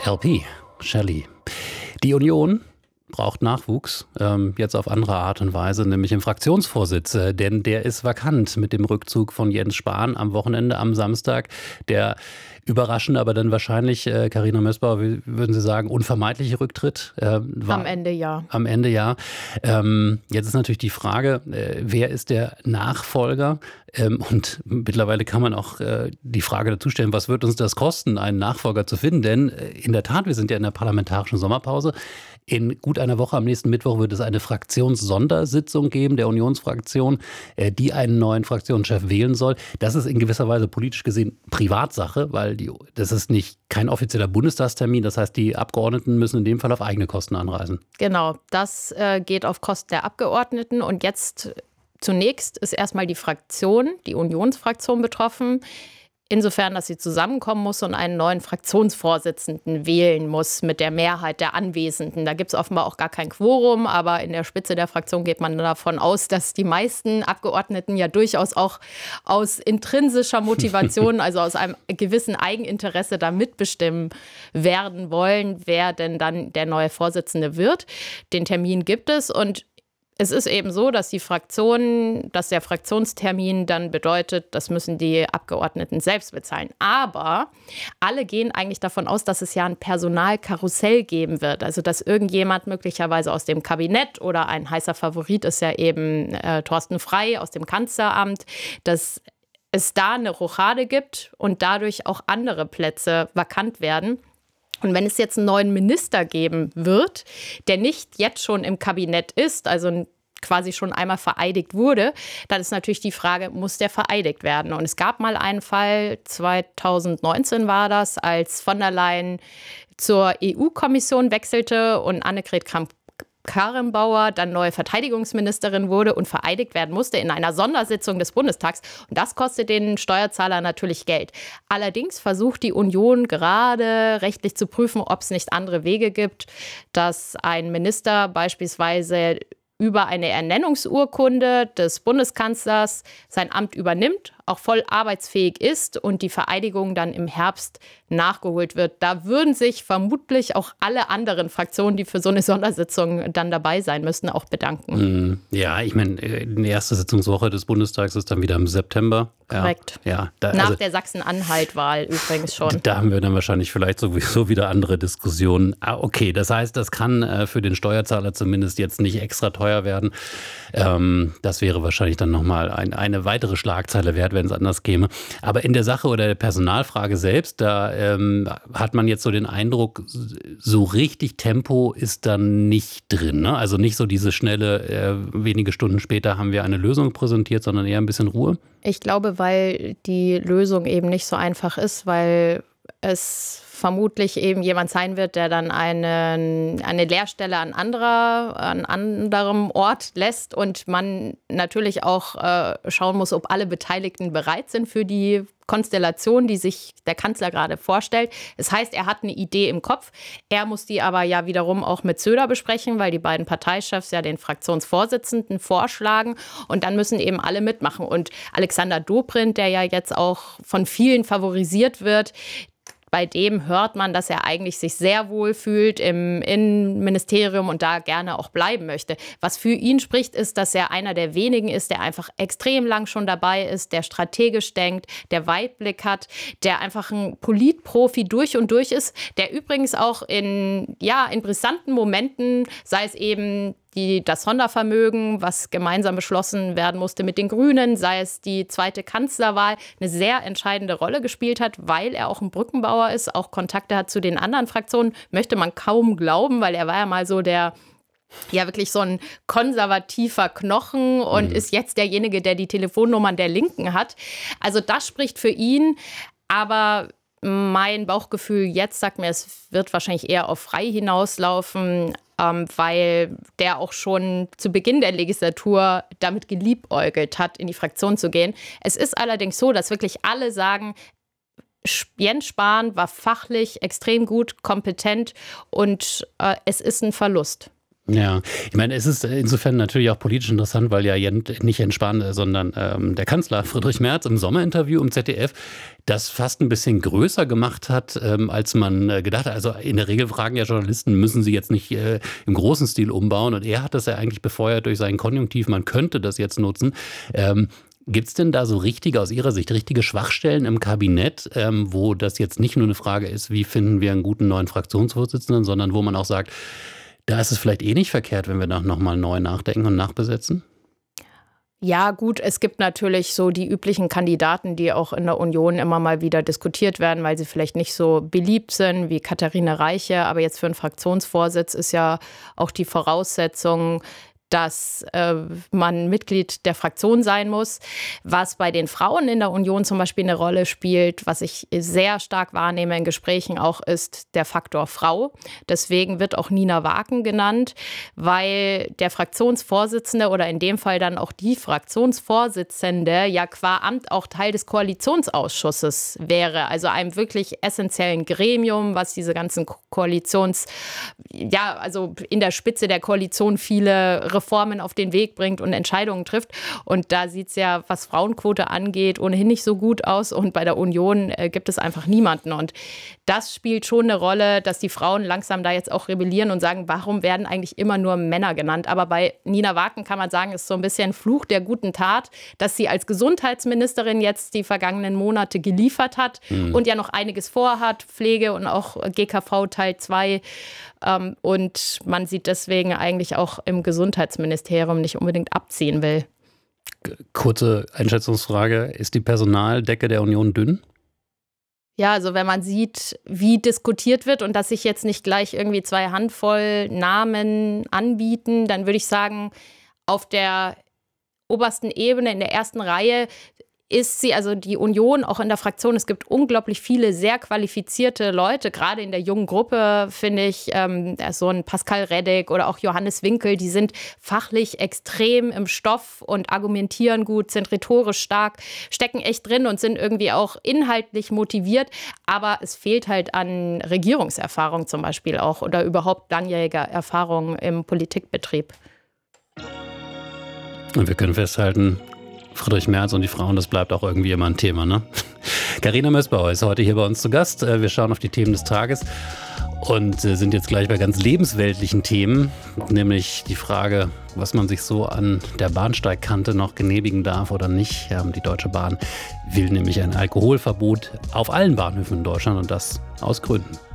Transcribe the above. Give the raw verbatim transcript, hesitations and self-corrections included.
L P, Shelley. Die Union braucht Nachwuchs, ähm, jetzt auf andere Art und Weise, nämlich im Fraktionsvorsitz, äh, denn der ist vakant mit dem Rückzug von Jens Spahn am Wochenende, am Samstag. Der überraschende, aber dann wahrscheinlich, äh, Carina Mössbauer, wie würden Sie sagen, unvermeidliche Rücktritt? Äh, war, am Ende ja. Am Ende ja. Ähm, jetzt ist natürlich die Frage, äh, wer ist der Nachfolger? Ähm, und mittlerweile kann man auch äh, die Frage dazu stellen, was wird uns das kosten, einen Nachfolger zu finden? Denn äh, in der Tat, wir sind ja in der parlamentarischen Sommerpause. In gut einer Woche, am nächsten Mittwoch, wird es eine Fraktionssondersitzung geben der Unionsfraktion, die einen neuen Fraktionschef wählen soll. Das ist in gewisser Weise politisch gesehen Privatsache, weil die, das ist nicht kein offizieller Bundestagstermin. Das heißt, die Abgeordneten müssen in dem Fall auf eigene Kosten anreisen. Genau, das äh, geht auf Kosten der Abgeordneten. Und jetzt zunächst ist erstmal die Fraktion, die Unionsfraktion betroffen. Insofern, dass sie zusammenkommen muss und einen neuen Fraktionsvorsitzenden wählen muss mit der Mehrheit der Anwesenden. Da gibt es offenbar auch gar kein Quorum, aber in der Spitze der Fraktion geht man davon aus, dass die meisten Abgeordneten ja durchaus auch aus intrinsischer Motivation, also aus einem gewissen Eigeninteresse da mitbestimmen werden wollen, wer denn dann der neue Vorsitzende wird. Den Termin gibt es und es ist eben so, dass die Fraktion, dass der Fraktionstermin dann bedeutet, das müssen die Abgeordneten selbst bezahlen. Aber alle gehen eigentlich davon aus, dass es ja ein Personalkarussell geben wird. Also dass irgendjemand möglicherweise aus dem Kabinett oder ein heißer Favorit ist ja eben äh, Thorsten Frey aus dem Kanzleramt, dass es da eine Rochade gibt und dadurch auch andere Plätze vakant werden. Und wenn es jetzt einen neuen Minister geben wird, der nicht jetzt schon im Kabinett ist, also quasi schon einmal vereidigt wurde, dann ist natürlich die Frage, muss der vereidigt werden? Und es gab mal einen Fall, zweitausendneunzehn war das, als von der Leyen zur E U-Kommission wechselte und Annegret Kramp Karrenbauer dann neue Verteidigungsministerin wurde und vereidigt werden musste in einer Sondersitzung des Bundestags. Und das kostet den Steuerzahler natürlich Geld. Allerdings versucht die Union gerade rechtlich zu prüfen, ob es nicht andere Wege gibt, dass ein Minister beispielsweise über eine Ernennungsurkunde des Bundeskanzlers sein Amt übernimmt, auch voll arbeitsfähig ist und die Vereidigung dann im Herbst nachgeholt wird. Da würden sich vermutlich auch alle anderen Fraktionen, die für so eine Sondersitzung dann dabei sein müssten, auch bedanken. Ja, ich meine, die erste Sitzungswoche des Bundestags ist dann wieder im September. Korrekt. Ja, ja, da, Nach also, der Sachsen-Anhalt-Wahl übrigens schon. Da haben wir dann wahrscheinlich vielleicht sowieso wieder andere Diskussionen. Ah, okay, das heißt, das kann äh, für den Steuerzahler zumindest jetzt nicht extra teuer werden. Ähm, das wäre wahrscheinlich dann nochmal ein, eine weitere Schlagzeile wert, wenn es anders käme. Aber in der Sache oder der Personalfrage selbst, da ähm, hat man jetzt so den Eindruck, so richtig Tempo ist dann nicht drin. Ne? Also nicht so diese schnelle, äh, wenige Stunden später haben wir eine Lösung präsentiert, sondern eher ein bisschen Ruhe. Ich glaube, weil die Lösung eben nicht so einfach ist, weil es vermutlich eben jemand sein wird, der dann einen, eine Lehrstelle an, anderer, an anderem Ort lässt und man natürlich auch äh, schauen muss, ob alle Beteiligten bereit sind für die Konstellation, die sich der Kanzler gerade vorstellt. Das heißt, er hat eine Idee im Kopf. Er muss die aber ja wiederum auch mit Söder besprechen, weil die beiden Parteichefs ja den Fraktionsvorsitzenden vorschlagen. Und dann müssen eben alle mitmachen. Und Alexander Dobrindt, der ja jetzt auch von vielen favorisiert wird, bei dem hört man, dass er eigentlich sich sehr wohl fühlt im Innenministerium und da gerne auch bleiben möchte. Was für ihn spricht, ist, dass er einer der wenigen ist, der einfach extrem lang schon dabei ist, der strategisch denkt, der Weitblick hat, der einfach ein Politprofi durch und durch ist, der übrigens auch in, ja, in brisanten Momenten, sei es eben die, das Sondervermögen, was gemeinsam beschlossen werden musste mit den Grünen, sei es die zweite Kanzlerwahl, eine sehr entscheidende Rolle gespielt hat, weil er auch ein Brückenbauer ist, auch Kontakte hat zu den anderen Fraktionen, möchte man kaum glauben, weil er war ja mal so der, ja wirklich so ein konservativer Knochen und mhm. ist jetzt derjenige, der die Telefonnummern der Linken hat. Also das spricht für ihn, aber mein Bauchgefühl jetzt sagt mir, es wird wahrscheinlich eher auf Frei hinauslaufen, ähm, weil der auch schon zu Beginn der Legislatur damit geliebäugelt hat, in die Fraktion zu gehen. Es ist allerdings so, dass wirklich alle sagen, Jens Spahn war fachlich extrem gut, kompetent und äh, es ist ein Verlust. Ja, ich meine, es ist insofern natürlich auch politisch interessant, weil ja Jent nicht Jens Spahn, sondern ähm, der Kanzler Friedrich Merz im Sommerinterview im Z D F das fast ein bisschen größer gemacht hat, ähm, als man äh, gedacht hat. Also in der Regel fragen ja Journalisten, müssen sie jetzt nicht äh, im großen Stil umbauen? Und er hat das ja eigentlich befeuert durch seinen Konjunktiv, man könnte das jetzt nutzen. Ähm, Gibt es denn da so richtige, aus Ihrer Sicht, richtige Schwachstellen im Kabinett, ähm, wo das jetzt nicht nur eine Frage ist, wie finden wir einen guten neuen Fraktionsvorsitzenden, sondern wo man auch sagt, da ist es vielleicht eh nicht verkehrt, wenn wir da nochmal neu nachdenken und nachbesetzen? Ja, gut, es gibt natürlich so die üblichen Kandidaten, die auch in der Union immer mal wieder diskutiert werden, weil sie vielleicht nicht so beliebt sind wie Katharina Reiche. Aber jetzt für einen Fraktionsvorsitz ist ja auch die Voraussetzung, dass äh, man Mitglied der Fraktion sein muss. Was bei den Frauen in der Union zum Beispiel eine Rolle spielt, was ich sehr stark wahrnehme in Gesprächen auch, ist der Faktor Frau. Deswegen wird auch Nina Waken genannt, weil der Fraktionsvorsitzende oder in dem Fall dann auch die Fraktionsvorsitzende ja qua Amt auch Teil des Koalitionsausschusses wäre. Also einem wirklich essentiellen Gremium, was diese ganzen Koalitions, ja, also in der Spitze der Koalition viele Reformen auf den Weg bringt und Entscheidungen trifft. Und da sieht es ja, was Frauenquote angeht, ohnehin nicht so gut aus. Und bei der Union äh, gibt es einfach niemanden. Und das spielt schon eine Rolle, dass die Frauen langsam da jetzt auch rebellieren und sagen, warum werden eigentlich immer nur Männer genannt? Aber bei Nina Waken kann man sagen, ist so ein bisschen Fluch der guten Tat, dass sie als Gesundheitsministerin jetzt die vergangenen Monate geliefert hat mhm. und ja noch einiges vorhat, Pflege und auch G K V Teil zwei. Ähm, und man sieht deswegen eigentlich auch im Gesundheitsministerium nicht unbedingt abziehen will. Kurze Einschätzungsfrage. Ist die Personaldecke der Union dünn? Ja, also wenn man sieht, wie diskutiert wird und dass sich jetzt nicht gleich irgendwie zwei Handvoll Namen anbieten, dann würde ich sagen, auf der obersten Ebene, in der ersten Reihe, ist sie, also die Union, auch in der Fraktion, es gibt unglaublich viele sehr qualifizierte Leute, gerade in der jungen Gruppe, finde ich, ähm, so ein Pascal Redek oder auch Johannes Winkel, die sind fachlich extrem im Stoff und argumentieren gut, sind rhetorisch stark, stecken echt drin und sind irgendwie auch inhaltlich motiviert, aber es fehlt halt an Regierungserfahrung zum Beispiel auch oder überhaupt langjähriger Erfahrung im Politikbetrieb. Und wir können festhalten, Friedrich Merz und die Frauen, das bleibt auch irgendwie immer ein Thema, ne? Carina Mössbauer ist heute hier bei uns zu Gast. Wir schauen auf die Themen des Tages und sind jetzt gleich bei ganz lebensweltlichen Themen, nämlich die Frage, was man sich so an der Bahnsteigkante noch genehmigen darf oder nicht. Die Deutsche Bahn will nämlich ein Alkoholverbot auf allen Bahnhöfen in Deutschland und das aus Gründen.